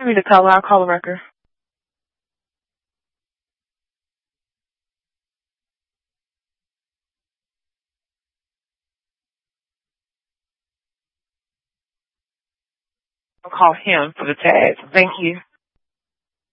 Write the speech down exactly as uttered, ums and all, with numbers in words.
Give me the color. I'll call the record. I'll call him for the tags. Thank you.